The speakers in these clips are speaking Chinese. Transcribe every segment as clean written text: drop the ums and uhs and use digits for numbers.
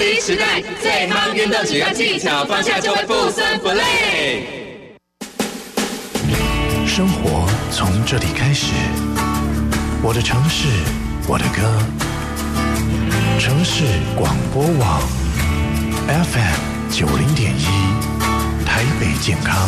Z 时代最夯运动只要技巧，放下就会不酸不累。 生活从这里开始，我的城市，我的歌。城市广播网 FM90.1，台北健康。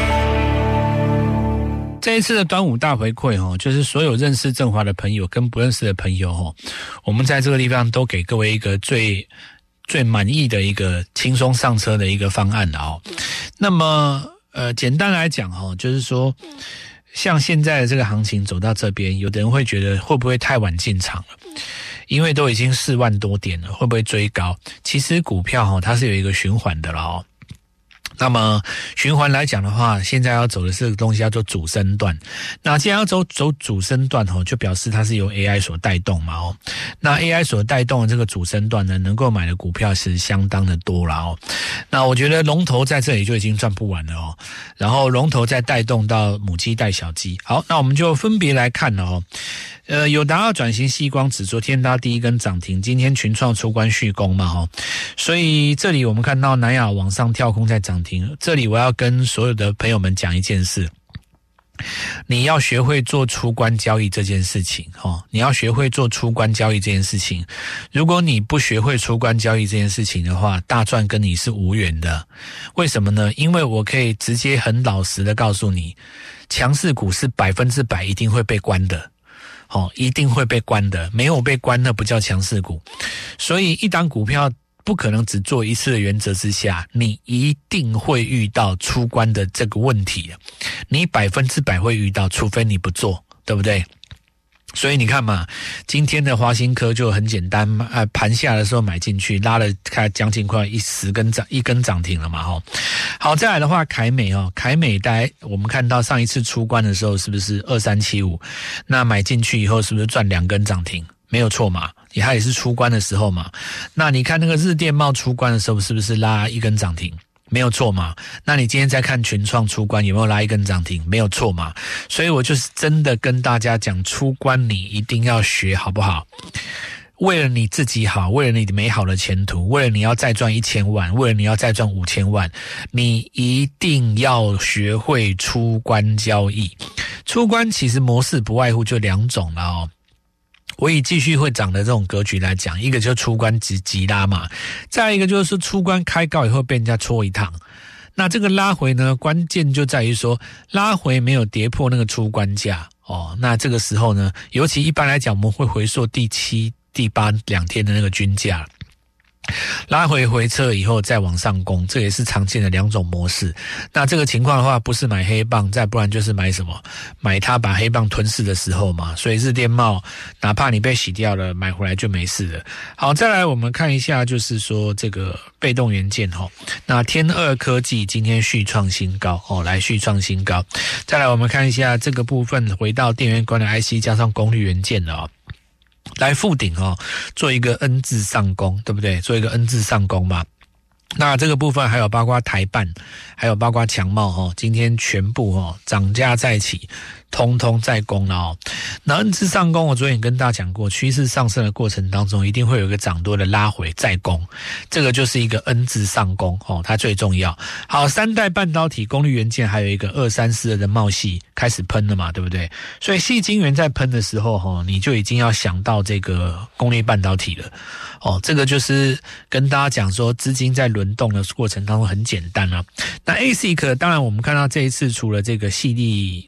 这一次的端午大回馈就是所有认识振华的朋友跟不认识的朋友我们在这个地方都给各位一个最满意的一个轻松上车的一个方案那么简单来讲就是说像现在的这个行情走到这边，有的人会觉得会不会太晚进场了，因为都已经4万多点了，会不会追高？其实股票它是有一个循环的了那么循环来讲的话，现在要走的这个东西叫做主升段。那既然要走主升段就表示它是由 AI 所带动嘛那 AI 所带动的这个主升段呢，能够买的股票是相当的多了那我觉得龙头在这里就已经赚不完了然后龙头再带动到母鸡带小鸡。好，那我们就分别来看了友达转型矽光指昨天拉第一根涨停，今天群创出关续攻嘛所以这里我们看到南亚往上跳空在涨停。这里我要跟所有的朋友们讲一件事，你要学会做出关交易这件事情你要学会做出关交易这件事情。如果你不学会出关交易这件事情的话，大赚跟你是无缘的。为什么呢？因为我可以直接很老实的告诉你，强势股是100%一定会被关的一定会被关的，没有被关那不叫强势股。所以一档股票不可能只做一次的原则之下，你一定会遇到出关的这个问题，你100%会遇到，除非你不做，对不对？所以你看嘛，今天的华新科就很简单盘下的时候买进去，拉了将近快一根涨停了嘛好，再来的话凯美凯美我们看到上一次出关的时候是不是2375，那买进去以后是不是赚2根涨停？没有错嘛，它也是出关的时候嘛。那你看那个日电茂出关的时候是不是拉1根涨停？没有错嘛。那你今天在看群创出关有没有拉1根涨停？没有错嘛。所以我就是真的跟大家讲，出关你一定要学，好不好？为了你自己好，为了你美好的前途，为了你要再赚1000万，为了你要再赚5000万，你一定要学会出关交易。出关其实模式不外乎就2种了我以继续会涨的这种格局来讲，一个就出关急拉嘛，再一个就是出关开高以后被人家戳一趟。那这个拉回呢，关键就在于说拉回没有跌破那个出关价那这个时候呢，尤其一般来讲我们会回溯第7、第82天的那个均价，拉回撤以后再往上攻，这也是常见的2种模式。那这个情况的话，不是买黑棒，再不然就是买什么？买它把黑棒吞噬的时候嘛。所以日电茂哪怕你被洗掉了，买回来就没事了。好，再来我们看一下，就是说这个被动元件那天2科技今天续创新高来续创新高。再来我们看一下这个部分，回到电源管理 IC 加上功率元件了来复顶做一个 N 字上攻，对不对？做一个 N 字上攻嘛。那这个部分还有包括台半，还有包括强茂今天全部涨价再起，通通在攻了那 N 字上攻，我昨天跟大家讲过，趋势上升的过程当中，一定会有一个涨多的拉回再攻，这个就是一个 N 字上攻它最重要。好，3代半导体、功率元件，还有一个2342的茂矽开始喷了嘛，对不对？所以矽晶圆在喷的时候你就已经要想到这个功率半导体了这个就是跟大家讲说，资金在轮动的过程当中很简单那 ASIC 当然我们看到这一次除了这个CDKY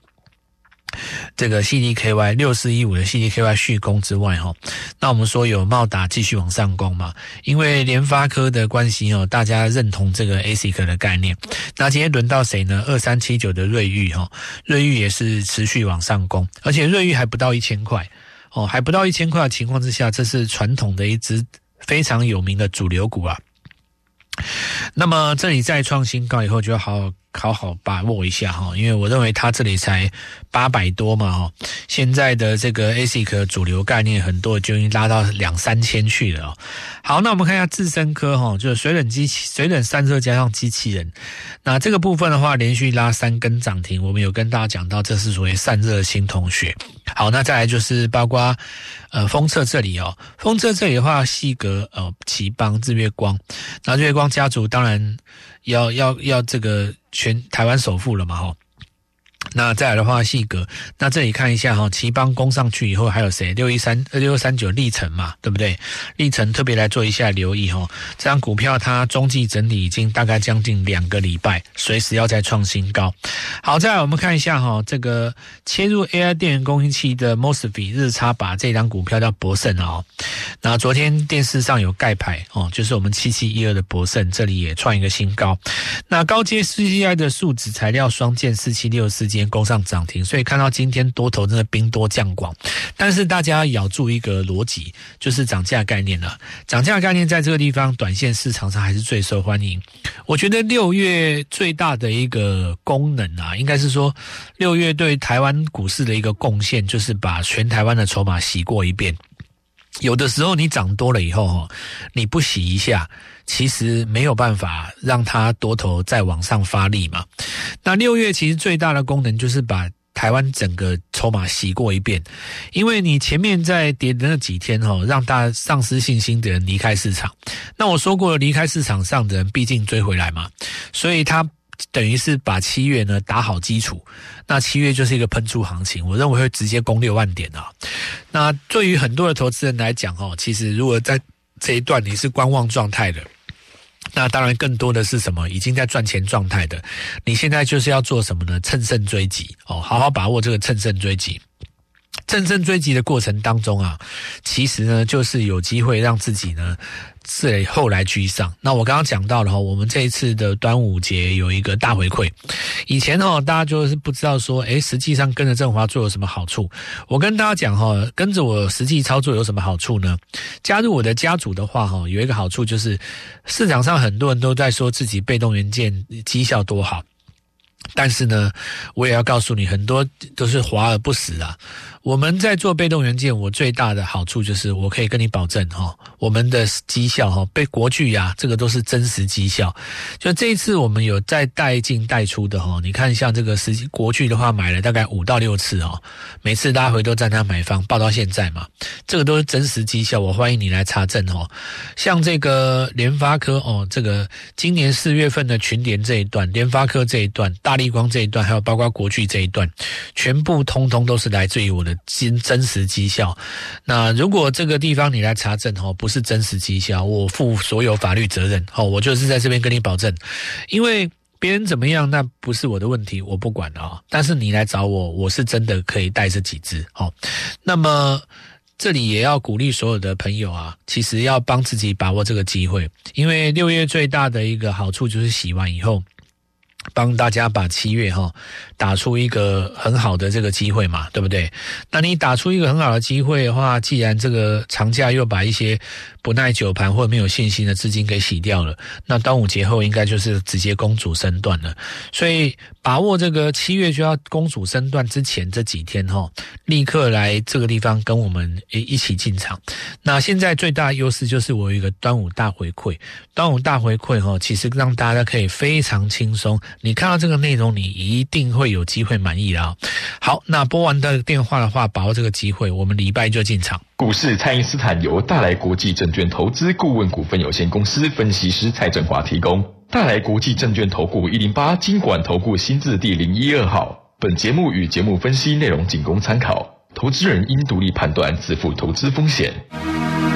6415的 CDKY 续攻之外那我们说有茂达继续往上攻嘛，因为联发科的关系大家认同这个 ASIC 的概念。那今天轮到谁呢？2379的瑞昱瑞昱也是持续往上攻，而且瑞昱还不到1000块还不到1000块的情况之下，这是传统的一支非常有名的主流股那么这里再创新高以后，就要好好好好把握一下因为我认为它这里才800多嘛现在的这个 ASIC 主流概念很多就已经拉到2-3千去了好，那我们看一下智伸科就是水冷散热加上机器人，那这个部分的话连续拉3根涨停，我们有跟大家讲到这是属于散热新同学。好，那再来就是包括封测这里封测这里的话细格奇邦日月光，那日月光家族当然要这个全台湾首富了嘛那再来的话细格，那这里看一下奇邦攻上去以后还有谁6639历程嘛，对不对？历程特别来做一下留意这张股票它中继整理已经大概将近2个礼拜，随时要再创新高。好，再来我们看一下这个切入 AI 电源供应器的 MOSFET 日差把这张股票叫博胜那昨天电视上有盖牌就是我们7712的博胜，这里也创一个新高。那高阶 CCI 的树脂材料双剑4764今天攻上涨停，所以看到今天多头真的兵多将广，但是大家要咬住一个逻辑，就是涨价概念了。涨价概念在这个地方短线市场上还是最受欢迎。我觉得6月最大的一个功能应该是说6月对台湾股市的一个贡献，就是把全台湾的筹码洗过一遍。有的时候你涨多了以后你不洗一下，其实没有办法让它多头再往上发力嘛。那6月其实最大的功能就是把台湾整个筹码洗过一遍，因为你前面在跌的那几天让大家丧失信心的人离开市场，那我说过了，离开市场上的人毕竟追回来嘛，所以他等于是把7月呢打好基础，那7月就是一个喷出行情，我认为会直接攻6万点那对于很多的投资人来讲其实如果在这一段你是观望状态的，那当然更多的是什么？已经在赚钱状态的，你现在就是要做什么呢？乘胜追击好好把握这个乘胜追击。乘胜追击的过程当中其实呢就是有机会让自己呢是后来居上。那我刚刚讲到了我们这一次的端午节有一个大回馈。以前大家就是不知道说实际上跟着振华做有什么好处。我跟大家讲跟着我实际操作有什么好处呢？加入我的家族的话有一个好处就是市场上很多人都在说自己被动元件绩效多好，但是呢我也要告诉你，很多都是华而不实我们在做被动元件，我最大的好处就是我可以跟你保证我们的绩效被国巨这个都是真实绩效。就这一次我们有在带进带出的你看像这个国巨的话买了大概5到6次每次大家回都占他买方报到现在嘛，这个都是真实绩效，我欢迎你来查证像这个联发科这个今年4月份的群联这一段，联发科这一段，大立光这一段，还有包括国巨这一段，全部通通都是来自于我的真实绩效。那如果这个地方你来查证不是真实绩效，我负所有法律责任我就是在这边跟你保证，因为别人怎么样那不是我的问题，我不管但是你来找我，我是真的可以带这几支那么这里也要鼓励所有的朋友其实要帮自己把握这个机会，因为6月最大的一个好处就是洗完以后帮大家把7月打出一个很好的这个机会嘛，对不对？那你打出一个很好的机会的话，既然这个长假又把一些不耐久盘或者没有信心的资金给洗掉了，那端午节后应该就是直接攻主升段了。所以把握这个7月就要攻主升段之前这几天立刻来这个地方跟我们一起进场。那现在最大的优势就是我有一个端午大回馈，端午大回馈其实让大家可以非常轻松，你看到这个内容你一定会有机会满意的好，那拨完的电话的话，把握这个机会，我们礼拜就进场。 股市蔡因斯坦由大来国际证券投资顾问股份有限公司分析师蔡振华提供。大来国际证券投顾108金管投顾新字第012号。本节目与节目分析内容仅供参考，投资人应独立判断，自负投资风险。